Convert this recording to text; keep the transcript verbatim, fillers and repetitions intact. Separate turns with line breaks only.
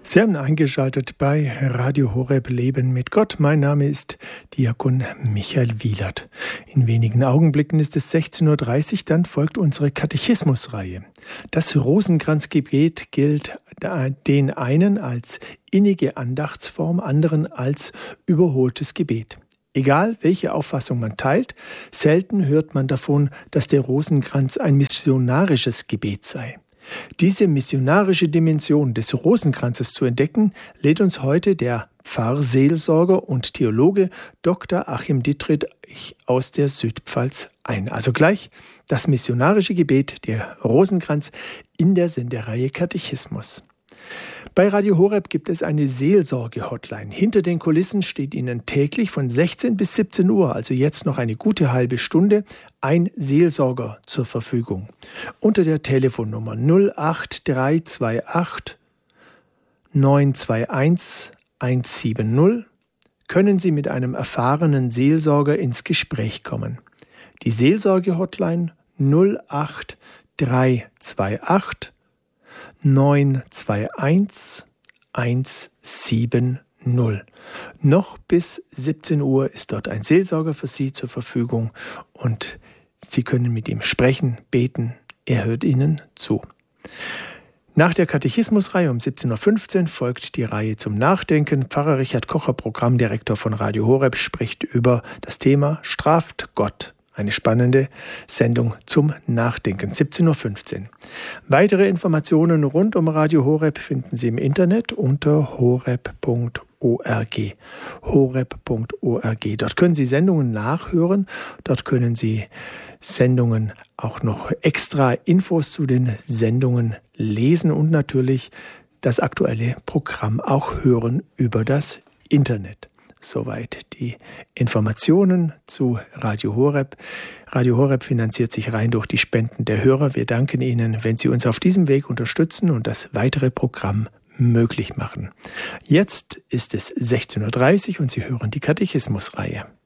Sie haben eingeschaltet bei Radio Horeb Leben mit Gott. Mein Name ist Diakon Michael Wielert. In wenigen Augenblicken ist es sechzehn Uhr dreißig, dann folgt unsere Katechismusreihe. Das Rosenkranzgebet gilt den einen als innige Andachtsform, anderen als überholtes Gebet. Egal, welche Auffassung man teilt, selten hört man davon, dass der Rosenkranz ein missionarisches Gebet sei. Diese missionarische Dimension des Rosenkranzes zu entdecken, lädt uns heute der Pfarrseelsorger und Theologe Doktor Achim Dittrich aus der Südpfalz ein. Also gleich das missionarische Gebet, der Rosenkranz in der Sendereihe Katechismus. Bei Radio Horeb gibt es eine Seelsorge-Hotline. Hinter den Kulissen steht Ihnen täglich von sechzehn bis siebzehn Uhr, also jetzt noch eine gute halbe Stunde, ein Seelsorger zur Verfügung. Unter der Telefonnummer null acht drei zwei acht neun zwei eins eins sieben null können Sie mit einem erfahrenen Seelsorger ins Gespräch kommen. Die Seelsorge-Hotline null acht drei zwei acht neun zwei eins eins sieben null. Noch bis siebzehn Uhr ist dort ein Seelsorger für Sie zur Verfügung und Sie können mit ihm sprechen, beten, er hört Ihnen zu. Nach der Katechismusreihe um siebzehn Uhr fünfzehn folgt die Reihe zum Nachdenken. Pfarrer Richard Kocher, Programmdirektor von Radio Horeb, spricht über das Thema Straft Gott. Eine spannende Sendung zum Nachdenken, siebzehn Uhr fünfzehn. Weitere Informationen rund um Radio Horeb finden Sie im Internet unter horeb punkt org. horeb punkt org. Dort können Sie Sendungen nachhören, dort können Sie Sendungen auch noch extra Infos zu den Sendungen lesen und natürlich das aktuelle Programm auch hören über das Internet. Soweit die Informationen zu Radio Horeb. Radio Horeb finanziert sich rein durch die Spenden der Hörer. Wir danken Ihnen, wenn Sie uns auf diesem Weg unterstützen und das weitere Programm möglich machen. Jetzt ist es sechzehn Uhr dreißig und Sie hören die Katechismusreihe.